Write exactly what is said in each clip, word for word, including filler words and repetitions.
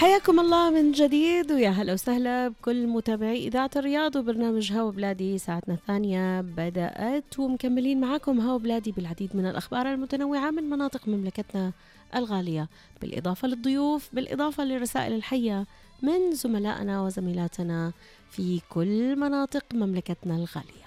حياكم الله من جديد ويا هلا وسهلا بكل متابعي إذاعة الرياض وبرنامج هوا بلادي. ساعتنا الثانية بدأت ومكملين معاكم هوا بلادي بالعديد من الأخبار المتنوعة من مناطق مملكتنا الغالية، بالإضافة للضيوف، بالإضافة للرسائل الحية من زملائنا وزميلاتنا في كل مناطق مملكتنا الغالية.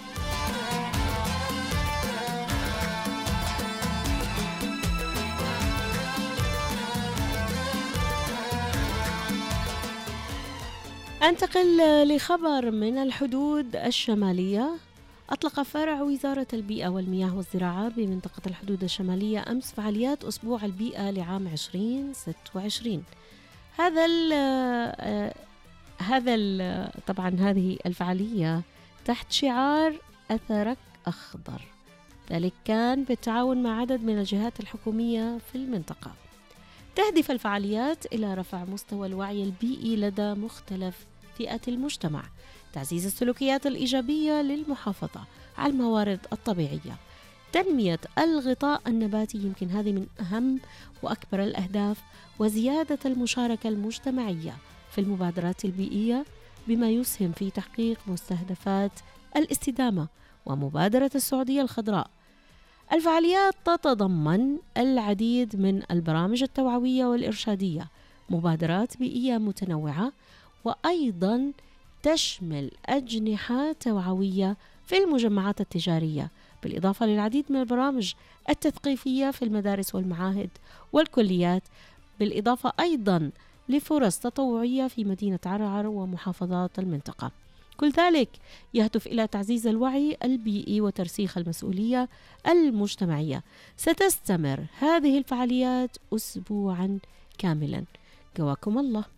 أنتقل لخبر من الحدود الشمالية. أطلق فرع وزارة البيئة والمياه والزراعة بمنطقة الحدود الشمالية أمس فعاليات أسبوع البيئة لعام عشرين ستة وعشرين. هذا ال هذا ال طبعا هذه الفعالية تحت شعار أثرك أخضر، ذلك كان بالتعاون مع عدد من الجهات الحكومية في المنطقة. تهدف الفعاليات إلى رفع مستوى الوعي البيئي لدى مختلف فئات المجتمع، تعزيز السلوكيات الإيجابية للمحافظة على الموارد الطبيعية، تنمية الغطاء النباتي، يمكن هذه من أهم وأكبر الأهداف، وزيادة المشاركة المجتمعية في المبادرات البيئية بما يسهم في تحقيق مستهدفات الاستدامة ومبادرة السعودية الخضراء. الفعاليات تتضمن العديد من البرامج التوعوية والإرشادية، مبادرات بيئية متنوعة، وأيضا تشمل أجنحة توعوية في المجمعات التجارية، بالإضافة للعديد من البرامج التثقيفية في المدارس والمعاهد والكليات، بالإضافة أيضا لفرص تطوعية في مدينة عرعر ومحافظات المنطقة. كل ذلك يهدف إلى تعزيز الوعي البيئي وترسيخ المسؤولية المجتمعية. ستستمر هذه الفعاليات أسبوعا كاملا. قواكم الله.